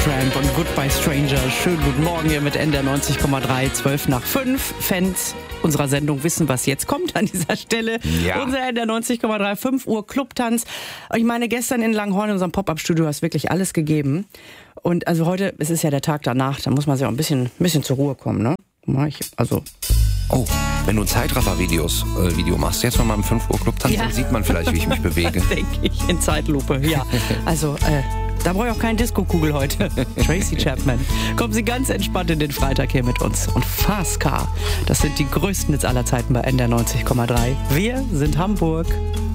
Supertramp und Goodbye Stranger. Schönen guten Morgen hier mit NDR 90,3, 12 nach 5. Fans unserer Sendung wissen, was jetzt kommt an dieser Stelle. Ja. Unser NDR 90,3, 5 Uhr Clubtanz. Ich meine, gestern in Langhorn in unserem Pop-Up-Studio hast wirklich alles gegeben. Und also heute, es ist ja der Tag danach, da muss man sich auch ein bisschen zur Ruhe kommen, ne? Oh, wenn du ein Zeitraffer-Video machst, jetzt mal im 5 Uhr Club tanzen, Ja. dann sieht man vielleicht, wie ich mich bewege. Denke ich, in Zeitlupe, ja. Also, da brauche ich auch keine Disco-Kugel heute. Tracy Chapman. Kommen Sie ganz entspannt in den Freitag hier mit uns. Und Fast Car, das sind die größten Hits aller Zeiten bei NDR 90,3. Wir sind Hamburg.